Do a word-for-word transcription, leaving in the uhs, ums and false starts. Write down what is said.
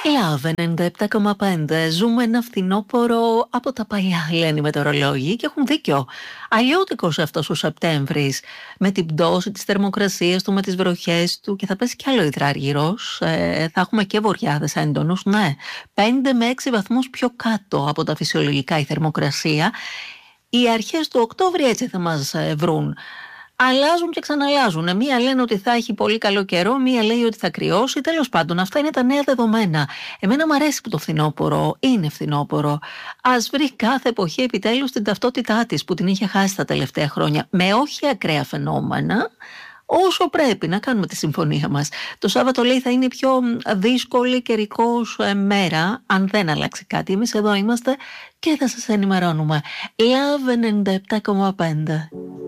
Λαβ ενενήντα επτά κόμμα πέντε. Ζούμε ένα φθινόπωρο από τα παλιά, λένε οι μετεωρολόγοι, και έχουν δίκιο. Αλλιώτικος αυτός ο Σεπτέμβρης, με την πτώση της θερμοκρασίας του, με τις βροχές του, και θα πέσει κι άλλο υδράργυρος. Ε, θα έχουμε και βοριάδες έντονους, ναι. πέντε με έξι βαθμούς πιο κάτω από τα φυσιολογικά η θερμοκρασία. Οι αρχές του Οκτώβρη έτσι θα μας βρουν. Αλλάζουν και ξαναλλάζουν. Μία λένε ότι θα έχει πολύ καλό καιρό, μία λέει ότι θα κρυώσει. Τέλος πάντων, αυτά είναι τα νέα δεδομένα. Εμένα μου αρέσει που το φθινόπωρο είναι φθινόπωρο. Ας βρει κάθε εποχή επιτέλους την ταυτότητά της που την είχε χάσει τα τελευταία χρόνια. Με όχι ακραία φαινόμενα, όσο πρέπει να κάνουμε τη συμφωνία μας. Το Σάββατο, λέει, θα είναι η πιο δύσκολη καιρικός μέρα, αν δεν αλλάξει κάτι. Εμείς εδώ είμαστε και θα σας ενημερώνουμε. Λαβ ενενήντα επτά κόμμα πέντε.